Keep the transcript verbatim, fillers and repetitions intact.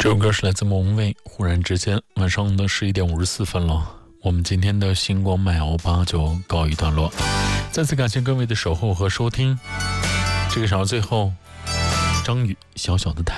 这首歌是来自莫文蔚，忽然之间，晚上的十一点五十四分了。我们今天的星光麦欧巴就告一段落，再次感谢各位的守候和收听。这个小时最后，张宇小小的太